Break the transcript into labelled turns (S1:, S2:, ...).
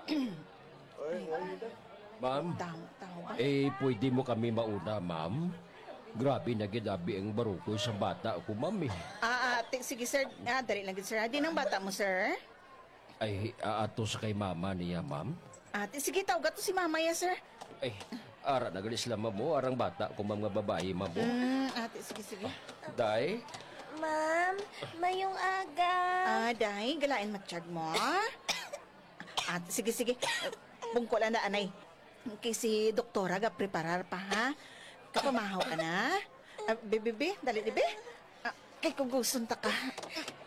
S1: Ma'am,
S2: Tao ba?
S1: pwede mo kami mauna, ma'am? Grabe na ginabi ang barukoy sa bata ko, ma'am eh.
S2: Sige sir. Dali lang sir. Di ng bata mo sir.
S1: Ay, aato sa kay mama niya, ma'am.
S2: Sige, tawag to si mama ya sir.
S1: Ay, ara na galis lamang mo, arang bata ko mga babae, ma'am mo.
S2: Sige.
S1: Day,
S3: Ma'am, mayong aga.
S2: Day, galain matsyag mo. Sige. Bungkol na anay. Kay si doktora ga preparar pa ha. Kapamahaw ka na. Bebe, dali, bebe. Kay kung gusto ka.